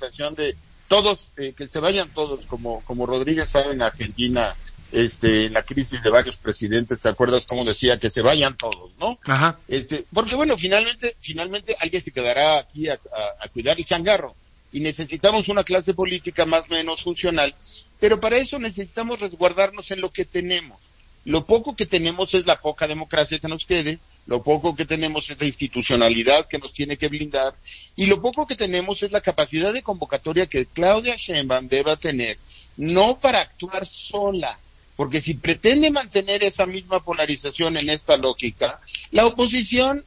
sensación de todos, que se vayan todos, como Rodríguez sabe en Argentina, en la crisis de varios presidentes, ¿te acuerdas cómo decía que se vayan todos, no? Ajá. Porque bueno, finalmente alguien se quedará aquí a cuidar el changarro, y necesitamos una clase política más o menos funcional, pero para eso necesitamos resguardarnos en lo que tenemos. Lo poco que tenemos es la poca democracia que nos quede, lo poco que tenemos es la institucionalidad que nos tiene que blindar, y lo poco que tenemos es la capacidad de convocatoria que Claudia Sheinbaum deba tener, no para actuar sola, porque si pretende mantener esa misma polarización en esta lógica, la oposición,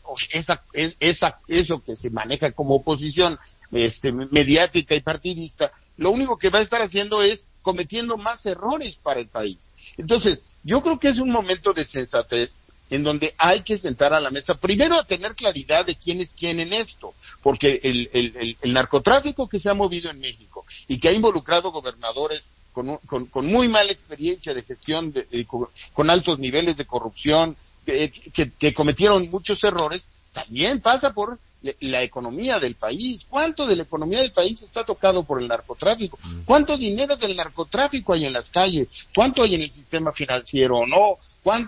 eso que se maneja como oposición mediática y partidista, lo único que va a estar haciendo es cometiendo más errores para el país. Entonces, yo creo que es un momento de sensatez en donde hay que sentar a la mesa, primero a tener claridad de quién es quién en esto, porque el narcotráfico que se ha movido en México y que ha involucrado gobernadores con muy mala experiencia de gestión, con altos niveles de corrupción, que cometieron muchos errores, también pasa por la economía del país. ¿Cuánto de la economía del país está tocado por el narcotráfico? ¿Cuánto dinero del narcotráfico hay en las calles? ¿Cuánto hay en el sistema financiero o no?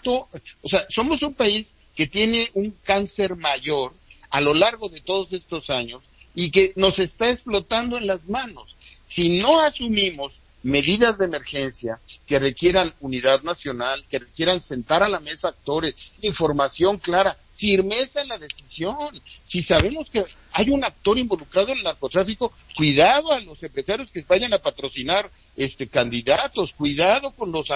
Somos un país que tiene un cáncer mayor a lo largo de todos estos años y que nos está explotando en las manos. Si no asumimos medidas de emergencia que requieran unidad nacional, que requieran sentar a la mesa actores, información clara, firmeza en la decisión. Si sabemos que hay un actor involucrado en el narcotráfico, cuidado a los empresarios que vayan a patrocinar candidatos, cuidado con los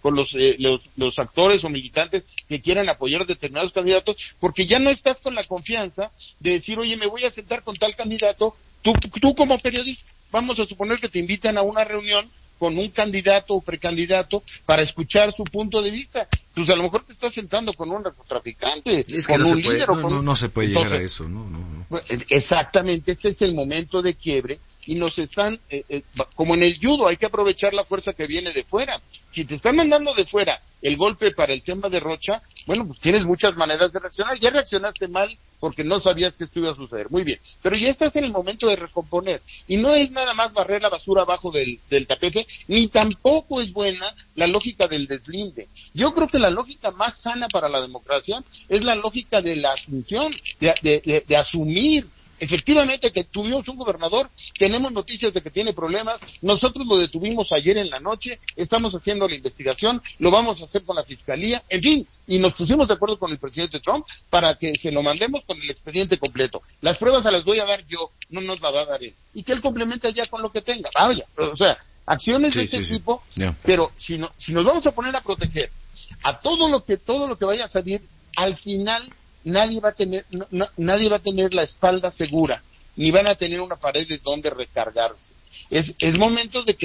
actores o militantes que quieran apoyar determinados candidatos, porque ya no estás con la confianza de decir, oye, me voy a sentar con tal candidato, tú como periodista, vamos a suponer que te invitan a una reunión con un candidato o precandidato para escuchar su punto de vista. Pues a lo mejor te estás sentando con un narcotraficante, con un líder. No se puede llegar a eso, no. Exactamente, este es el momento de quiebre y nos están, como en el judo, hay que aprovechar la fuerza que viene de fuera. Si te están mandando de fuera el golpe para el tema de Rocha, bueno, pues tienes muchas maneras de reaccionar. Ya reaccionaste mal porque no sabías que esto iba a suceder. Muy bien, pero ya estás en el momento de recomponer. Y no es nada más barrer la basura abajo del tapete, ni tampoco es buena la lógica del deslinde. Yo creo que la lógica más sana para la democracia es la lógica de la asunción, de asumir. Efectivamente que tuvimos un gobernador, tenemos noticias de que tiene problemas, nosotros lo detuvimos ayer en la noche, estamos haciendo la investigación, lo vamos a hacer con la fiscalía, en fin, y nos pusimos de acuerdo con el presidente Trump para que se lo mandemos con el expediente completo. Las pruebas se las voy a dar yo, no nos las va a dar él, y que él complemente ya con lo que tenga. Vaya, acciones de este tipo, yeah. Pero si nos vamos a poner a proteger a todo lo que vaya a salir, al final nadie va a tener la espalda segura, ni van a tener una pared de donde recargarse. Es momento de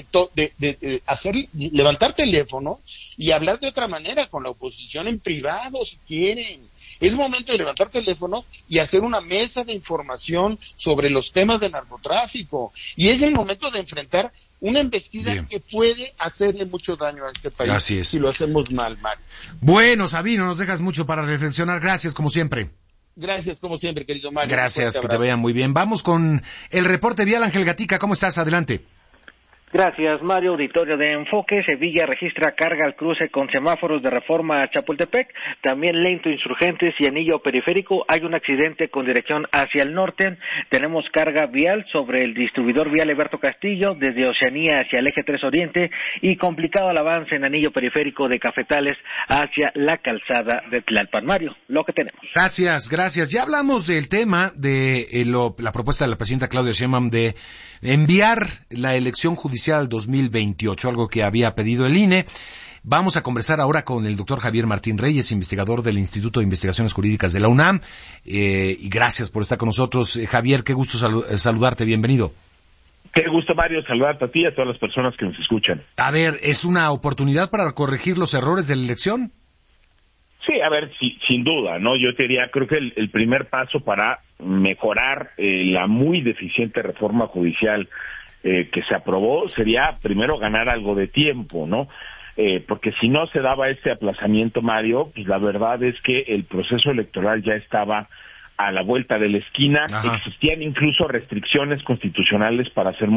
levantar teléfono y hablar de otra manera con la oposición en privado, si quieren. Es momento de levantar teléfono y hacer una mesa de información sobre los temas de narcotráfico. Y es el momento de enfrentar una embestida Bien. Que puede hacerle mucho daño a este país. Así es. Si lo hacemos mal, Mario. Bueno, Sabino, nos dejas mucho para reflexionar. Gracias, como siempre. Gracias, como siempre, querido Mario. Gracias, que te vaya muy bien. Vamos con el reporte vial. Ángel Gatica, ¿cómo estás? Adelante. Gracias, Mario. Auditorio de Enfoque. Sevilla registra carga al cruce con semáforos de Reforma a Chapultepec. También lento Insurgentes y Anillo Periférico. Hay un accidente con dirección hacia el norte. Tenemos carga vial sobre el distribuidor vial Eberto Castillo desde Oceanía hacia el eje 3 Oriente y complicado el avance en Anillo Periférico de Cafetales hacia la calzada de Tlalpan. Mario, lo que tenemos. Gracias. Ya hablamos del tema de la propuesta de la presidenta Claudia Sheinbaum de enviar la elección judicial 2028, algo que había pedido el INE. Vamos a conversar ahora con el doctor Javier Martín Reyes, investigador del Instituto de Investigaciones Jurídicas de la UNAM, y gracias por estar con nosotros. Javier, qué gusto saludarte, bienvenido. Qué gusto, Mario, saludarte a ti y a todas las personas que nos escuchan. A ver, ¿es una oportunidad para corregir los errores de la elección? Sí, a ver, sin duda, ¿no? Yo te diría, creo que el primer paso para mejorar la muy deficiente reforma judicial que se aprobó sería primero ganar algo de tiempo, ¿no? Porque si no se daba este aplazamiento, Mario, pues la verdad es que el proceso electoral ya estaba a la vuelta de la esquina. Ajá. Existían incluso restricciones constitucionales para hacer